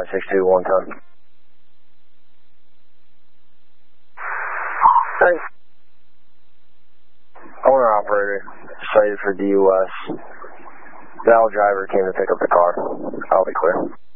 562 110. Hey. Owner operator, cited for DUS. Val driver came to pick up the car. I'll be clear.